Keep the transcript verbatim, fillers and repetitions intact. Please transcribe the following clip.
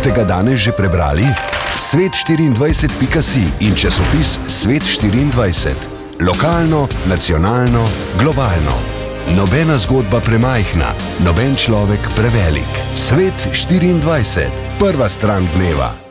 Ste ga danes že prebrali? svet štiriindvajset pika si in časopis Svet štiriindvajset. Lokalno, nacionalno, globalno. Nobena zgodba premajhna, noben človek prevelik. Svet štiriindvajset. Prva stran dneva.